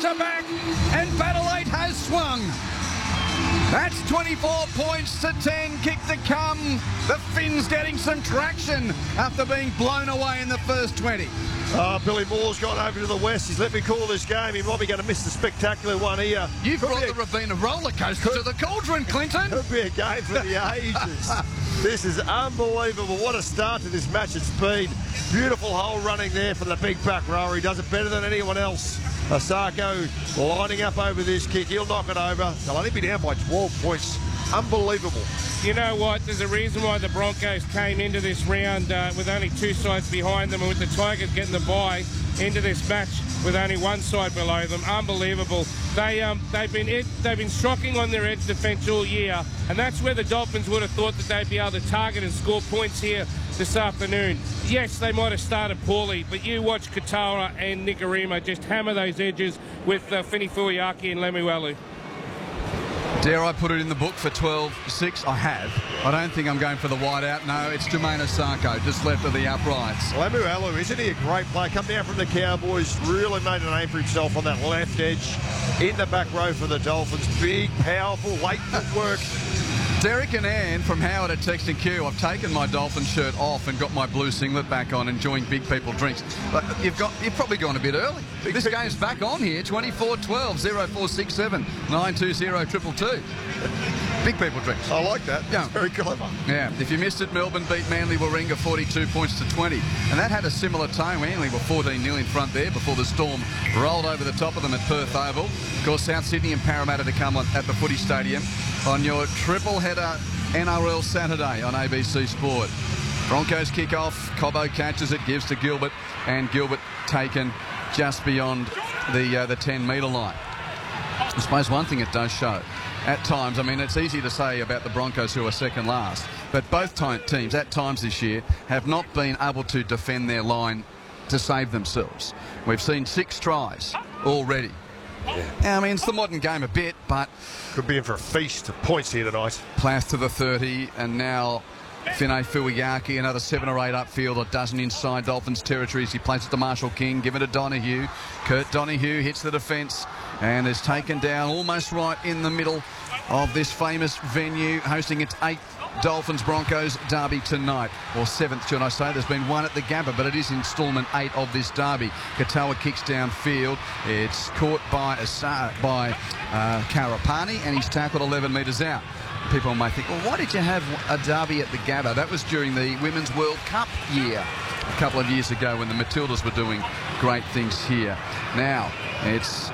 back-to-back, and Battle 8 has swung. That's 24 points to 10, kick to come. The Finns getting some traction after being blown away in the first 20. Billy Moore's gone over to the west. He's let me call this game. He might be going to miss the spectacular one here. You've brought the Rabina roller coaster to the cauldron, Clinton. Could be a game for the ages. This is unbelievable. What a start to this match it's been. Beautiful hole running there for the big back rower. He does it better than anyone else. Osako lining up over this kick. He'll knock it over. They'll only be down by 12 points. Unbelievable. You know what? There's a reason why the Broncos came into this round with only two sides behind them, and with the Tigers getting the bye into this match with only one side below them. Unbelievable. They've been shocking on their edge defence all year, and that's where the Dolphins would have thought that they'd be able to target and score points here this afternoon. Yes, they might have started poorly, but you watch Katoa and Nikorima just hammer those edges with Fini Fuiaki and Lemuelu. Dare I put it in the book for 12-6? I have. I don't think I'm going for the wide out. No, it's Jermaine Osako, just left of the uprights. Lemuelu, isn't he a great player? Come down from the Cowboys, really made a name for himself on that left edge. In the back row for the Dolphins. Big, powerful, late footwork. Derek and Ann from Howard at Text and Q. I've taken my Dolphin shirt off and got my blue singlet back on, enjoying Big People drinks. But you've probably gone a bit early. This game's back on here. 24-12, 0467 920 222. Big People drinks. I like that. Yeah. That's very clever. Yeah. If you missed it, Melbourne beat Manly Warringah 42 points to 20. And that had a similar tone. Manly were 14-0 in front there before the Storm rolled over the top of them at Perth Oval. Of course, South Sydney and Parramatta to come on at the Footy Stadium on your triple header NRL Saturday on ABC Sport. Broncos kick off. Cobbo catches it, gives to Gilbert, and Gilbert taken just beyond the 10-metre line. I suppose one thing it does show at times, I mean, it's easy to say about the Broncos who are second last, but both teams at times this year have not been able to defend their line to save themselves. We've seen 6 tries already. Yeah. I mean, it's the modern game a bit, but Could be in for a feast of points here tonight. Plath to the 30, and now Fine Fuiaki, another 7 or 8 upfield, a dozen inside Dolphins territory as he plays it to Marshall King, give it to Donahue. Kurt Donahue hits the defence and is taken down almost right in the middle of this famous venue, hosting its 8th Dolphins-Broncos derby tonight, or 7th, should I say. There's been one at the Gabba, but it is instalment 8 of this derby. Katoa kicks downfield. It's caught by Karapani, and he's tackled 11 metres out. People may think, well, why did you have a derby at the Gabba? That was during the Women's World Cup year, a couple of years ago, when the Matildas were doing great things here. Now, it's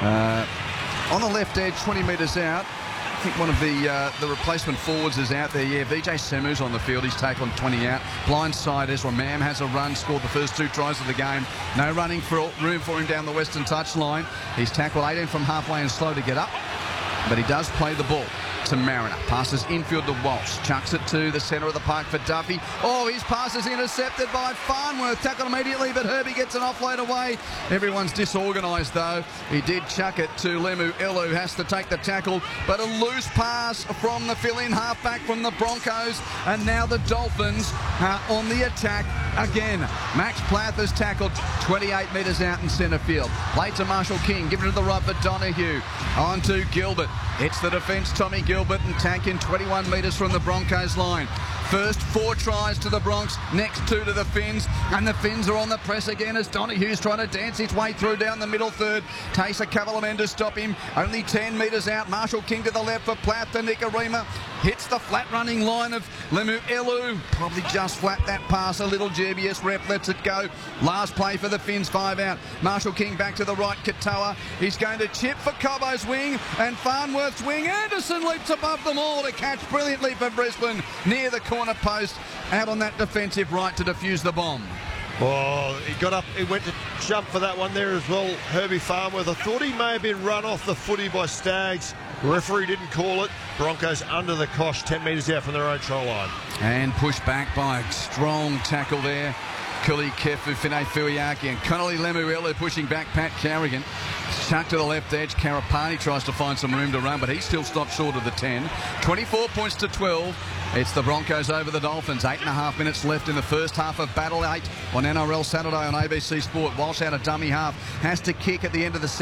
on the left edge, 20 metres out. I think one of the replacement forwards is out there. Yeah, Vijay Semu's on the field. He's tackled 20 out. Blindside, Ezra Mam has a run, scored the first 2 tries of the game. No running room for him down the western touchline. He's tackled 18 from halfway and slow to get up, but he does play the ball to Mariner. Passes infield to Walsh. Chucks it to the centre of the park for Duffy. Oh, his pass is intercepted by Farnworth. Tackled immediately, but Herbie gets an offload away. Everyone's disorganised, though. He did chuck it to Lemuelu, has to take the tackle, but a loose pass from the fill-in halfback from the Broncos, and now the Dolphins are on the attack again. Max Plath has tackled 28 metres out in centre field. Played to Marshall King, given to the right for Donahue. On to Gilbert. It's the defence, Tommy Gilbert, and tanking 21 metres from the Broncos line. First 4 tries to the Bronx, next 2 to the Finns, and the Finns are on the press again as Donahue's trying to dance his way through down the middle third. Takes a couple of men to stop him, only 10 metres out. Marshall King to the left for Plath to Nikorima. Hits the flat running line of Lemuelu. Probably just flat that pass, a little dubious. Rep lets it go. Last play for the Finns, 5 out. Marshall King back to the right, Katoa. He's going to chip for Cobbo's wing and Farnworth's wing. Anderson leaps above them all to catch brilliantly for Brisbane near the corner post, out on that defensive right to defuse the bomb. Oh, he got up, he went to jump for that one there as well, Herbie Farnworth. I thought he may have been run off the footy by Staggs. Referee didn't call it. Broncos under the cosh, 10 metres out from their own try line. And pushed back by a strong tackle there. Kuli Kefu, Fine Fuiaki, and Connolly Lemuelu pushing back Pat Carrigan. Chuck to the left edge. Karapani tries to find some room to run, but he still stopped short of the 10. 24 points to 12. It's the Broncos over the Dolphins. 8.5 minutes left in the first half of Battle 8 on NRL Saturday on ABC Sport. Walsh out a dummy half. Has to kick at the end of the